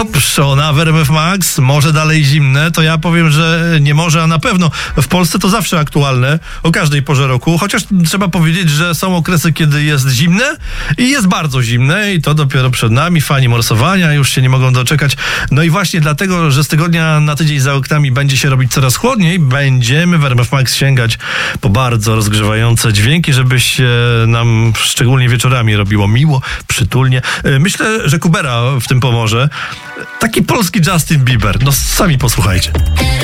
Pszczona w RMF Max, może dalej zimne, to ja powiem, że nie może, a na pewno w Polsce to zawsze aktualne, o każdej porze roku, chociaż trzeba powiedzieć, że są okresy, kiedy jest zimne i jest bardzo zimne i to dopiero przed nami, fani morsowania już się nie mogą doczekać. No i właśnie dlatego, że z tygodnia na tydzień za oknami będzie się robić coraz chłodniej, będziemy w RMF Max sięgać po bardzo rozgrzewające dźwięki, żeby się nam szczególnie wieczorami robiło miło, przytulnie. Myślę, że Kubera w tym pomoże. Taki polski Justin Bieber. No sami posłuchajcie.